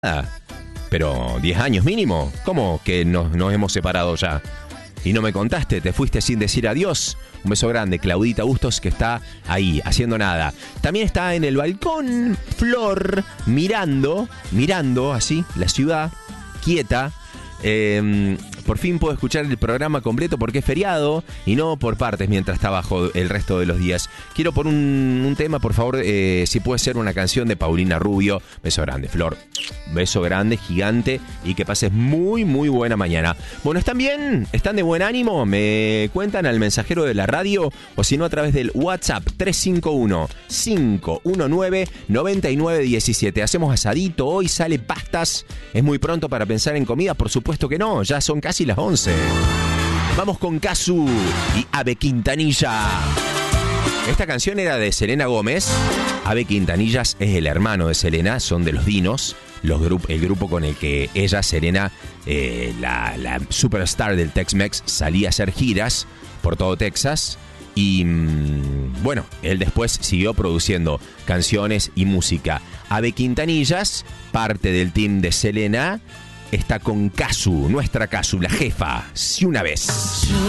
Pero 10 años mínimo. ¿Cómo que nos hemos separado ya? Y no me contaste, te fuiste sin decir adiós. Un beso grande, Claudita Bustos, que está ahí, haciendo nada. También está en el balcón, Flor, mirando así, la ciudad, quieta. Por fin puedo escuchar el programa completo porque es feriado y no por partes mientras trabajo el resto de los días. Quiero por un tema, por favor, si puede ser una canción de Paulina Rubio. Beso grande, Flor. Beso grande, gigante, y que pases muy, muy buena mañana. Bueno, ¿están bien? ¿Están de buen ánimo? Me cuentan al mensajero de la radio o si no a través del WhatsApp 351-519-9917. Hacemos asadito, hoy sale pastas. ¿Es muy pronto para pensar en comida? Por supuesto que no, ya son casi las 11. Vamos con Casu y Ave Quintanilla. Esta canción era de Selena Gómez. Ave Quintanillas es el hermano de Selena, son de los Dinos, el grupo con el que ella, Selena, la superstar del Tex-Mex, salía a hacer giras por todo Texas. Y bueno, él después siguió produciendo canciones y música. Ave Quintanillas, parte del team de Selena, está con Casu, nuestra Casu, la jefa, si una vez.